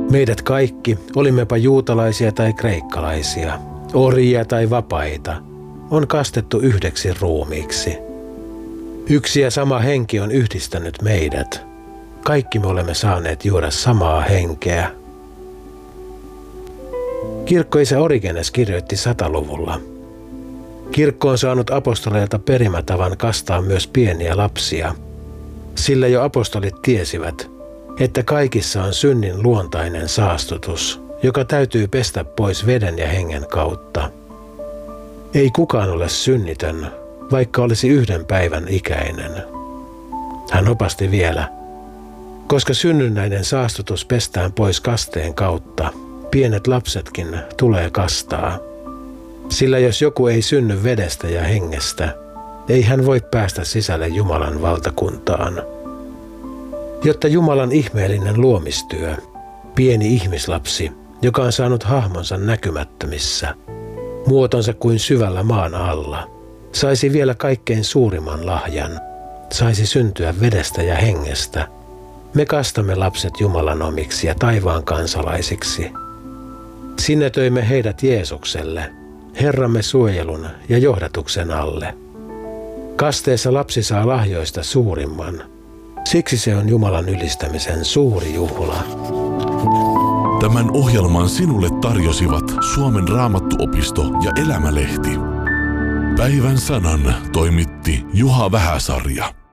Meidät kaikki, olimmepa juutalaisia tai kreikkalaisia, orjia tai vapaita, on kastettu yhdeksi ruumiiksi. Yksi ja sama henki on yhdistänyt meidät. Kaikki me olemme saaneet juoda samaa henkeä. Kirkkoisä Origenes kirjoitti 100-luvulla. Kirkko on saanut apostoleilta perimätavan kastaa myös pieniä lapsia, sillä jo apostolit tiesivät, että kaikissa on synnin luontainen saastutus, joka täytyy pestä pois veden ja hengen kautta. Ei kukaan ole synnitön, vaikka olisi 1 päivän ikäinen. Hän opasti vielä, koska synnynnäinen saastutus pestään pois kasteen kautta, pienet lapsetkin tulee kastaa. Sillä jos joku ei synny vedestä ja hengestä, ei hän voi päästä sisälle Jumalan valtakuntaan. Jotta Jumalan ihmeellinen luomistyö, pieni ihmislapsi, joka on saanut hahmonsa näkymättömissä, muotonsa kuin syvällä maan alla, saisi vielä kaikkein suurimman lahjan, saisi syntyä vedestä ja hengestä, me kastamme lapset Jumalan omiksi ja taivaan kansalaisiksi. Sinetöimme heidät Jeesukselle, Herramme suojelun ja johdatuksen alle. Kasteessa lapsi saa lahjoista suurimman. Siksi se on Jumalan ylistämisen suuri juhla. Tämän ohjelman sinulle tarjosivat Suomen Raamattuopisto ja Elämälehti. Päivän sanan toimitti Juha Vähäsarja.